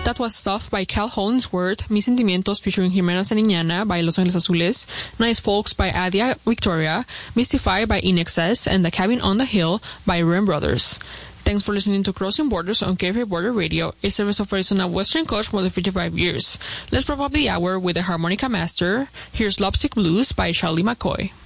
That was Stuff by Cal Hollingsworth, Mis Sentimientos featuring Jimena Sariñana by Los Ángeles Azules, Nice Folks by Adia Victoria, Mystify by INXS, and The Cabin on the Hill by Ruin Brothers. Thanks for listening to Crossing Borders on KFA Border Radio, a service of Arizona Western Coast for more than 55 years. Let's wrap up the hour with a harmonica master. Here's Lopstick Blues by Charlie McCoy.